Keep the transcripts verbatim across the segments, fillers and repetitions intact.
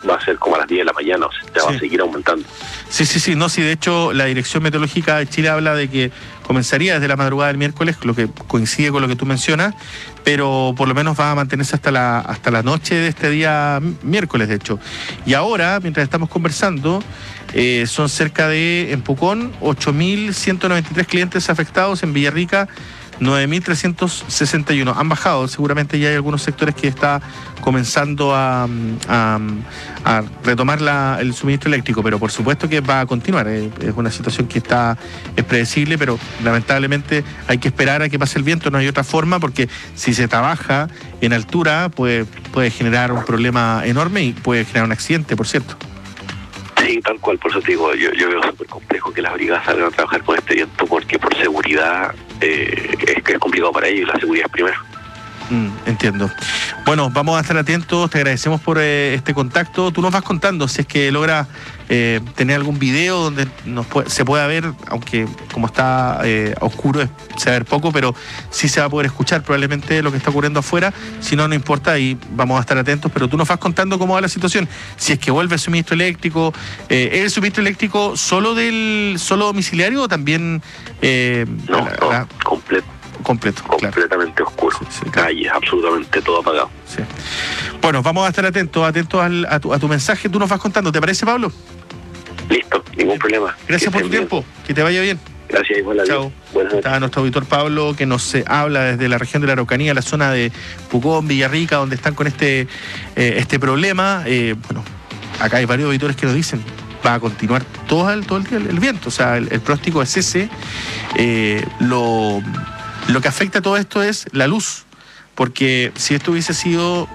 va a ser como a las diez de la mañana, o sea, ya sí. va a seguir aumentando. Sí, sí, sí, no, sí, de hecho la Dirección Meteorológica de Chile habla de que comenzaría desde la madrugada del miércoles, lo que coincide con lo que tú mencionas, pero por lo menos va a mantenerse hasta la hasta la noche de este día miércoles, de hecho. Y ahora, mientras estamos conversando, eh, son cerca de, en Pucón, ocho mil ciento noventa y tres clientes afectados, en Villarrica nueve mil trescientos sesenta y uno. Han bajado, seguramente ya hay algunos sectores que está comenzando a, a, a retomar la, el suministro eléctrico, pero por supuesto que va a continuar. Es, es una situación que está es predecible, pero lamentablemente hay que esperar a que pase el viento, no hay otra forma, porque si se trabaja en altura puede, puede generar un problema enorme y puede generar un accidente, por cierto. Sí, tal cual, por eso te digo, yo, yo veo súper complejo que las brigadas salgan a trabajar con este viento, porque por seguridad eh, es que es complicado para ellos, la seguridad es primero. Mm, entiendo. Bueno, vamos a estar atentos, te agradecemos por eh, este contacto. Tú nos vas contando si es que logra eh, tener algún video donde nos puede, se pueda ver, aunque como está eh, oscuro se va a ver poco, pero sí se va a poder escuchar probablemente lo que está ocurriendo afuera. Si no, no importa y vamos a estar atentos, pero tú nos vas contando cómo va la situación. Si es que vuelve el suministro eléctrico, eh, ¿es el suministro eléctrico solo del solo domiciliario o también eh, no, la, no, la... completo? Completo, completamente claro. oscuro, sí, sí, claro. Calles, absolutamente todo apagado. Sí. Bueno, vamos a estar atentos, atentos al, a, tu, a tu mensaje, tú nos vas contando, ¿te parece, Pablo? Listo, ningún problema. Gracias por tu bien. tiempo, que te vaya bien. Gracias, igual a Chao. Buenas Está nuestro auditor Pablo, que nos eh, habla desde la región de la Araucanía, la zona de Pucón, Villarrica, donde están con este, eh, este problema. Eh, bueno, acá hay varios auditores que nos dicen va a continuar todo el, todo el día el, el viento, o sea, el, el pronóstico es ese. Eh, lo... Lo que afecta a todo esto es la luz, porque si esto hubiese sido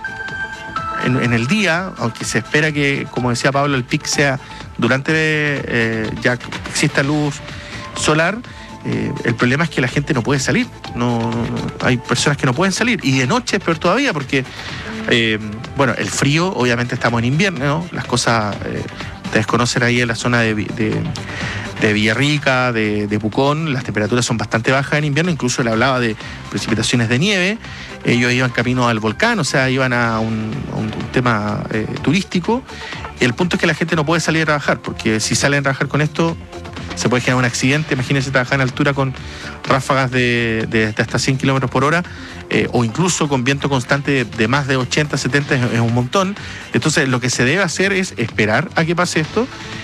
en, en el día, aunque se espera que, como decía Pablo, el pic sea durante eh, ya que exista luz solar, eh, el problema es que la gente no puede salir, no, no hay personas que no pueden salir, y de noche es peor todavía, porque eh, bueno, el frío, obviamente estamos en invierno, ¿no? Las cosas eh, ustedes conocen ahí en la zona de, de de Villarrica, de, de Pucón, las temperaturas son bastante bajas en invierno, incluso le hablaba de precipitaciones de nieve, ellos iban camino al volcán, o sea, iban a un, a un, un tema eh, turístico. El punto es que la gente no puede salir a trabajar, porque si salen a trabajar con esto, se puede generar un accidente. Imagínense trabajar en altura con ráfagas de, de, de hasta cien kilómetros por hora, eh, o incluso con viento constante de, de más de ochenta, setenta, es, es un montón. Entonces, lo que se debe hacer es esperar a que pase esto,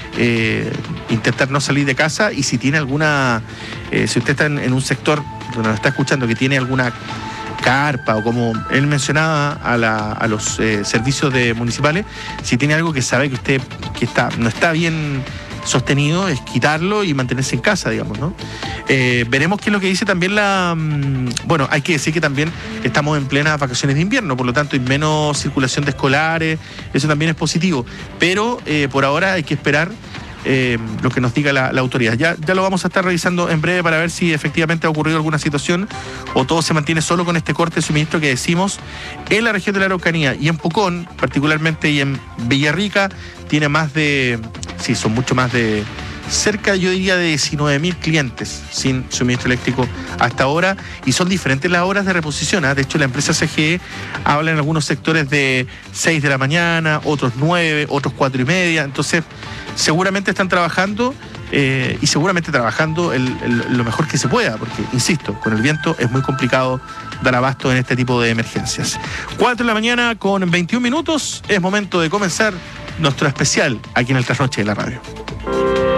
eh, intentar no salir de casa, y si tiene alguna, eh, si usted está en, en un sector donde nos está escuchando que tiene alguna carpa, o como él mencionaba a, la, a los eh, servicios de municipales, si tiene algo que sabe que usted que está no está bien sostenido, es quitarlo y mantenerse en casa, digamos, ¿no? Eh, veremos qué es lo que dice también la... Mmm, bueno, hay que decir que también estamos en plenas vacaciones de invierno, por lo tanto hay menos circulación de escolares, eso también es positivo, pero eh, por ahora hay que esperar eh, lo que nos diga la, la autoridad. Ya, ya lo vamos a estar revisando en breve para ver si efectivamente ha ocurrido alguna situación o todo se mantiene solo con este corte de suministro que decimos en la región de la Araucanía, y en Pucón particularmente, y en Villarrica tiene más de, sí, son mucho más de, cerca yo diría de diecinueve mil clientes sin suministro eléctrico hasta ahora, y son diferentes las horas de reposición, ¿eh? De hecho la empresa C G E habla en algunos sectores de seis de la mañana, otros nueve, otros cuatro y media, entonces seguramente están trabajando eh, y seguramente trabajando el, el, lo mejor que se pueda, porque insisto, con el viento es muy complicado dar abasto en este tipo de emergencias. cuatro de la mañana con veintiún minutos, es momento de comenzar nuestro especial aquí en el Trasnoche de la Radio.